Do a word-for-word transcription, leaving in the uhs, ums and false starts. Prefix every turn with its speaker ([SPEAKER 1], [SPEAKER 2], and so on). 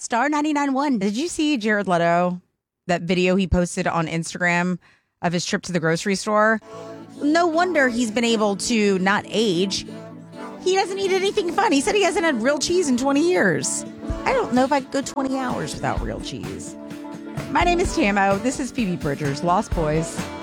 [SPEAKER 1] Star ninety-nine one. Did you see Jared Leto? That video he posted on Instagram of his trip to the grocery store? No wonder he's been able to not age. He doesn't eat anything fun. He said he hasn't had real cheese in twenty years. I don't know if I could go twenty hours without real cheese. My name is Tamo. This is Phoebe Bridgers, Lost Boys.